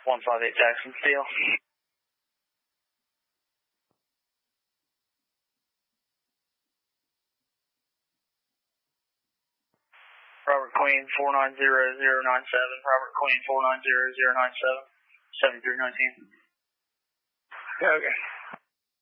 158 Jackson Steel. Robert Queen 490097. Robert Queen 490097. 7319. Okay.